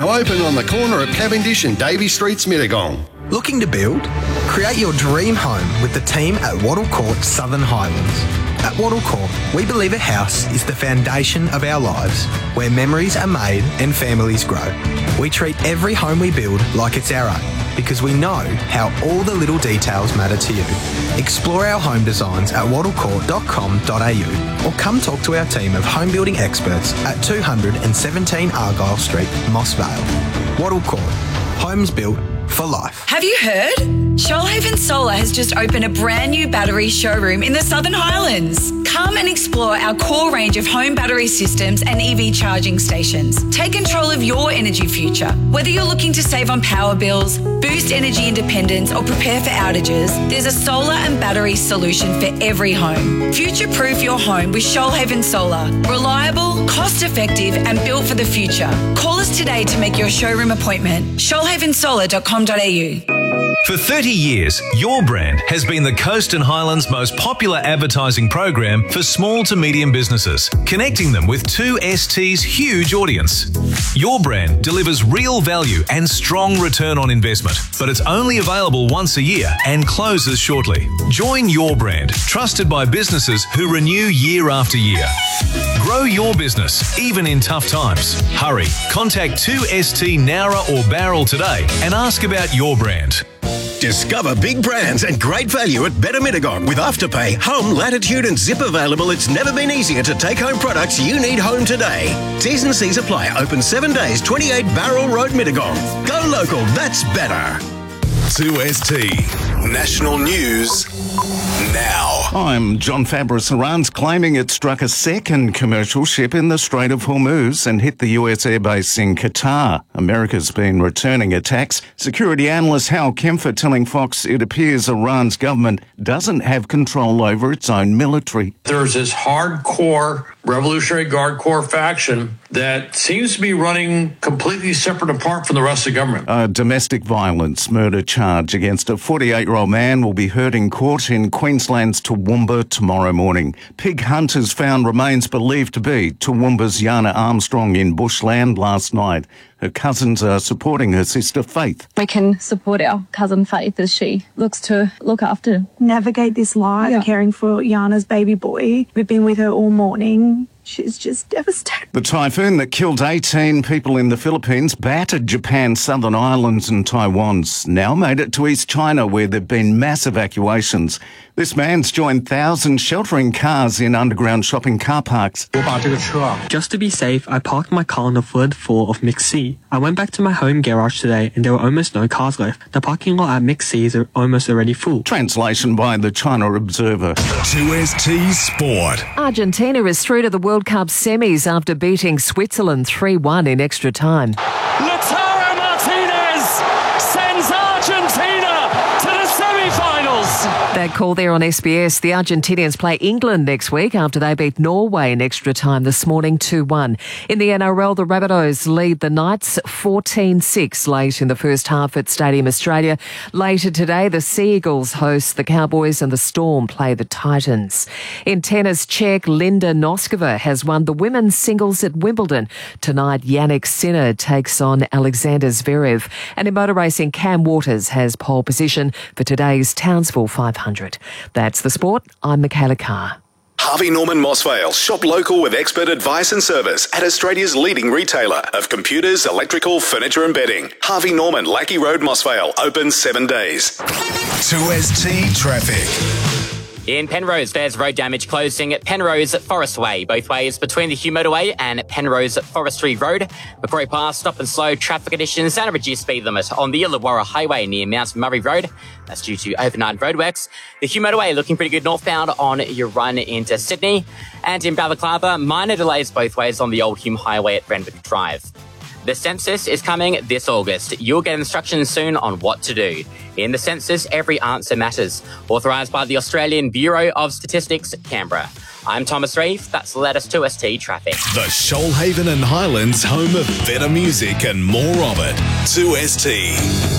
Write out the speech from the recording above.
Now open on the corner of Cavendish and Davy Streets, Mittagong. Looking to build? Create your dream home with the team at Wattle Court Southern Highlands. At Wattle Court, we believe a house is the foundation of our lives, where memories are made and families grow. We treat every home we build like it's our own, because we know how all the little details matter to you. Explore our home designs at wattlecourt.com.au or come talk to our team of home building experts at 217 Argyle Street, Moss Vale. Wattle Court, homes built for life. Have you heard? Shoalhaven Solar has just opened a brand new battery showroom in the Southern Highlands. Come and explore our core range of home battery systems and EV charging stations. Take control of your energy future. Whether you're looking to save on power bills, boost energy independence or prepare for outages, there's a solar and battery solution for every home. Future-proof your home with Shoalhaven Solar. Reliable, cost-effective and built for the future. Call us today to make your showroom appointment. shoalhavensolar.com.au. For 30 years, Your Brand has been the Coast and Highlands' most popular advertising program for small to medium businesses, connecting them with 2ST's huge audience. Your Brand delivers real value and strong return on investment, but it's only available once a year and closes shortly. Join Your Brand, trusted by businesses who renew year after year. Grow your business, even in tough times. Hurry, contact 2ST Nowra or Barrel today and ask about Your Brand. Discover big brands and great value at Better Mittagong. With Afterpay, Home, Latitude and Zip available, it's never been easier to take home products you need home today. T's and C's apply. Open 7 days, 28 Barrel Road, Mittagong. Go local, that's better. 2ST National News now. I'm John Fabris. Iran's claiming it struck a second commercial ship in the Strait of Hormuz and hit the US airbase in Qatar. America's been returning attacks. Security analyst Hal Kempfer telling Fox it appears Iran's government doesn't have control over its own military. There's this hardcore Revolutionary Guard Corps faction that seems to be running completely separate apart from the rest of the government. A domestic violence murder charge against a 48-year-old man will be heard in court in Queensland's Toowoomba tomorrow morning. Pig hunters found remains believed to be Toowoomba's Yana Armstrong in bushland last night. Her cousins are supporting her sister Faith. We can support our cousin Faith as she looks to look after, navigate this life, caring for Yana's baby boy. We've been with her all morning. She's just devastated. The typhoon that killed 18 people in the Philippines battered Japan's southern islands and Taiwan's now made it to East China, where there have been mass evacuations. This man's joined thousands sheltering cars in underground shopping car parks. Just to be safe, I parked my car on the third floor of McC. I went back to my home garage today and there were almost no cars left. The parking lot at McC is almost already full. Translation by the China Observer. 2ST Sport. Argentina is through to the World Cup semis after beating Switzerland 3-1 in extra time. Lautaro Martinez sends Argentina to the semi-finals. That call there on SBS. The Argentinians play England next week after they beat Norway in extra time this morning 2-1. In the NRL, the Rabbitohs lead the Knights 14-6 late in the first half at Stadium Australia. Later today, the Sea Eagles host the Cowboys and the Storm play the Titans. In tennis, Czech Linda Noskova has won the women's singles at Wimbledon. Tonight, Yannick Sinner takes on Alexander Zverev. And in motor racing, Cam Waters has pole position for today's Townsville 500. That's the sport. I'm Michaela Carr. Harvey Norman Mossvale. Shop local with expert advice and service at Australia's leading retailer of computers, electrical, furniture and bedding. Harvey Norman, Lackey Road, Mossvale. Open 7 days. 2ST Traffic. In Penrose, there's road damage closing at Penrose Forest Way, both ways between the Hugh Motorway and Penrose Forestry Road. Macquarie Pass, stop and slow traffic conditions and a reduced speed limit on the Illawarra Highway near Mount Murray Road. That's due to overnight roadworks. The Hugh Motorway looking pretty good northbound on your run into Sydney. And in Balaclava, minor delays both ways on the Old Hume Highway at Renwick Drive. The census is coming this August. You'll get instructions soon on what to do. In the census, every answer matters. Authorised by the Australian Bureau of Statistics, Canberra. I'm Thomas Reeve. That's the latest 2ST traffic. The Shoalhaven and Highlands home of better music and more of it. 2ST.